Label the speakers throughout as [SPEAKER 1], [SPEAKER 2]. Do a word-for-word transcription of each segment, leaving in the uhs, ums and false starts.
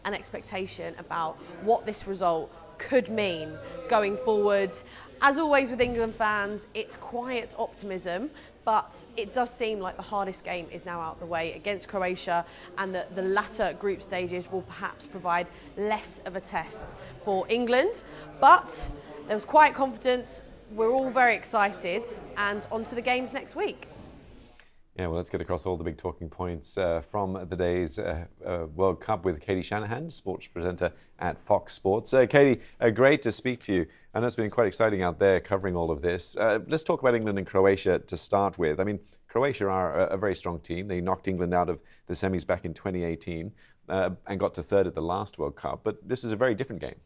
[SPEAKER 1] and expectation about what this result could mean going forwards. As always with England fans, it's quiet optimism, but it does seem like the hardest game is now out of the way against Croatia, and that the latter group stages will perhaps provide less of a test for England. But there was quiet confidence, we're all very excited, and on to the games next week.
[SPEAKER 2] Yeah, well, let's get across all the big talking points uh, from the day's uh, uh, World Cup with Katie Shanahan, sports presenter at Fox Sports. Uh, Katie, uh, great to speak to you. I know it's been quite exciting out there covering all of this. Uh, let's talk about England and Croatia to start with. I mean, Croatia are a, a very strong team. They knocked England out of the semis back in twenty eighteen uh, and got to third at the last World Cup. But this is a very different game.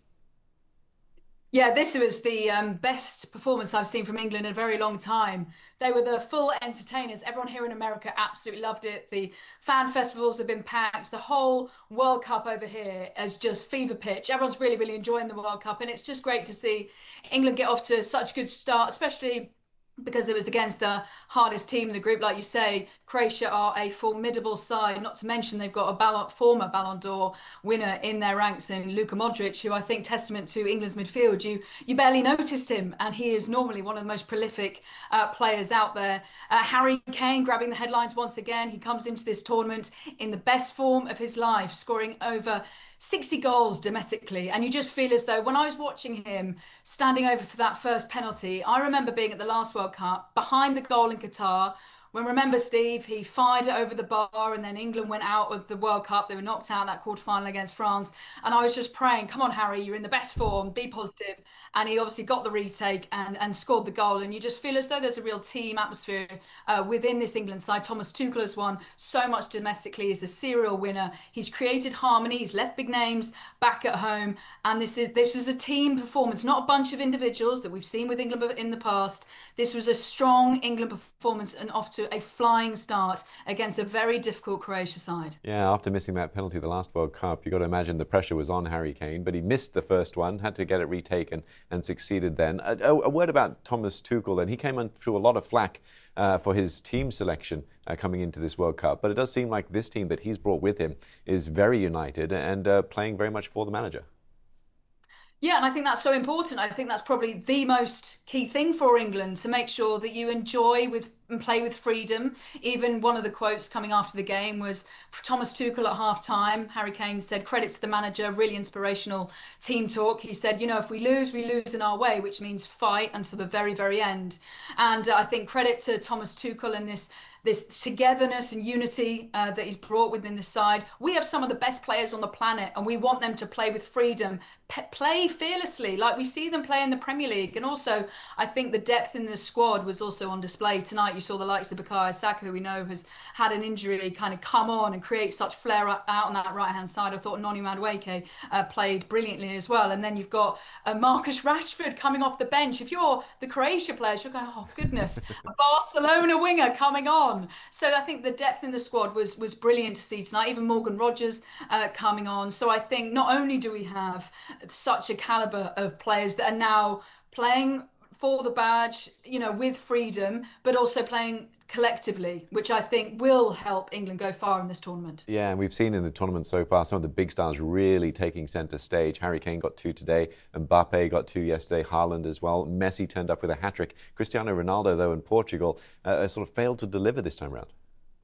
[SPEAKER 3] Yeah, this was the um, best performance I've seen from England in a very long time. They were the full entertainers. Everyone here in America absolutely loved it. The fan festivals have been packed. The whole World Cup over here is just fever pitch. Everyone's really, really enjoying the World Cup. And it's just great to see England get off to such a good start, especially because it was against the hardest team in the group. Like you say, Croatia are a formidable side, not to mention they've got a Ballon, former Ballon d'Or winner in their ranks in Luka Modric, who I think testament to England's midfield. You you barely noticed him, and he is normally one of the most prolific uh, players out there. Uh, Harry Kane grabbing the headlines once again. He comes into this tournament in the best form of his life, scoring over sixty goals domestically, and you just feel as though when I was watching him standing over for that first penalty, I remember being at the last World Cup behind the goal in Qatar when, remember Steve, he fired it over the bar and then England went out of the World Cup. They were knocked out in that quarter-final against France, and I was just praying, come on Harry, you're in the best form, be positive. And he obviously got the retake and, and scored the goal, and you just feel as though there's a real team atmosphere uh, within this England side. Thomas Tuchel has won so much domestically, he's a serial winner, he's created harmony, he's left big names back at home, and this is this was a team performance, not a bunch of individuals that we've seen with England in the past. This was a strong England performance and off to a flying start against a very difficult Croatia side.
[SPEAKER 2] Yeah, after missing that penalty the last World Cup, you've got to imagine the pressure was on Harry Kane, but he missed the first one, had to get it retaken and succeeded then. A, a, a word about Thomas Tuchel then. He came on through a lot of flack uh, for his team selection uh, coming into this World Cup, but it does seem like this team that he's brought with him is very united and uh, playing very much for the manager.
[SPEAKER 3] Yeah, and I think that's so important. I think that's probably the most key thing for England, to make sure that you enjoy with and play with freedom. Even one of the quotes coming after the game was Thomas Tuchel at half-time. Harry Kane said, credit to the manager, really inspirational team talk. He said, you know, if we lose, we lose in our way, which means fight until the very, very end. And uh, I think credit to Thomas Tuchel and this this togetherness and unity uh, that he's brought within the side. We have some of the best players on the planet, and we want them to play with freedom, P play fearlessly, like we see them play in the Premier League. And also, I think the depth in the squad was also on display tonight. You saw the likes of Bukayo Saka, who we know has had an injury, kind of come on and create such flair out on that right-hand side. I thought Noni Madueke uh, played brilliantly as well. And then you've got uh, Marcus Rashford coming off the bench. If you're the Croatia players, you're going, oh goodness, a Barcelona winger coming on. So I think the depth in the squad was was brilliant to see tonight. Even Morgan Rogers uh, coming on. So I think not only do we have such a caliber of players that are now playing for the badge, you know, with freedom, but also playing collectively, which I think will help England go far in this tournament.
[SPEAKER 2] Yeah, and we've seen in the tournament so far some of the big stars really taking centre stage. Harry Kane got two today, Mbappe got two yesterday, Haaland as well. Messi turned up with a hat-trick. Cristiano Ronaldo, though, in Portugal, uh, sort of failed to deliver this time around.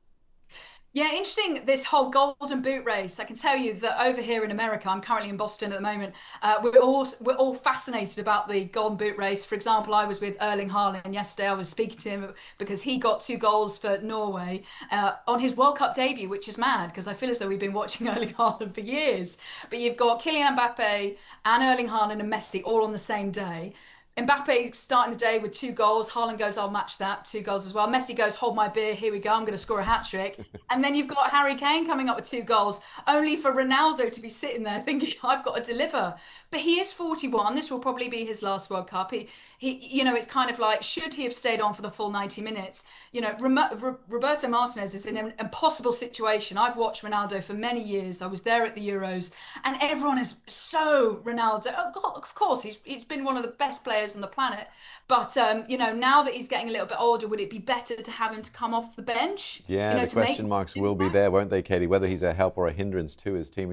[SPEAKER 3] Yeah, interesting, this whole golden boot race. I can tell you that over here in America, I'm currently in Boston at the moment, uh, we're all we're all fascinated about the golden boot race. For example, I was with Erling Haaland yesterday. I was speaking to him because he got two goals for Norway uh, on his World Cup debut, which is mad because I feel as though we've been watching Erling Haaland for years. But you've got Kylian Mbappe and Erling Haaland and Messi all on the same day. Mbappe starting the day with two goals. Haaland goes, I'll match that, two goals as well. Messi goes, hold my beer, here we go, I'm going to score a hat-trick. And then you've got Harry Kane coming up with two goals, only for Ronaldo to be sitting there thinking, I've got to deliver. But he is forty-one, this will probably be his last World Cup. He, he, you know, it's kind of like, should he have stayed on for the full ninety minutes? You know, Roberto Martinez is in an impossible situation. I've watched Ronaldo for many years. I was there at the Euros, and everyone is so Ronaldo. Oh God, of course, he's, he's been one of the best players on the planet. But, um, you know, now that he's getting a little bit older, would it be better to have him to come off the bench?
[SPEAKER 2] Yeah,
[SPEAKER 3] you know,
[SPEAKER 2] the question marks will be there, won't they, Katie? Whether he's a help or a hindrance to his team.